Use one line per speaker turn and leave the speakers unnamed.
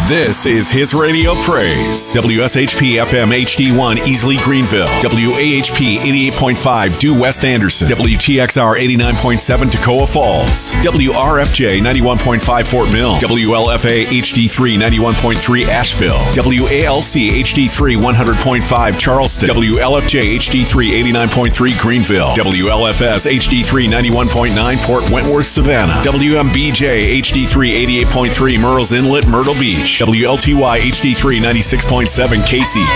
This is his radio praise. WSHP FM HD1 Easley Greenville. WAHP 88.5 Due West Anderson. WTXR 89.7 Toccoa Falls. WRFJ 91.5 Fort Mill. WLFA HD3 91.3 Asheville. WALC HD3 100.5 Charleston. WLFJ HD3 89.3 Greenville. WLFS HD3 91.9 Port Wentworth Savannah. WMBJ HD3 88.3 Murrells Inlet Myrtle Beach. WLTY HD3 96.7 Casey.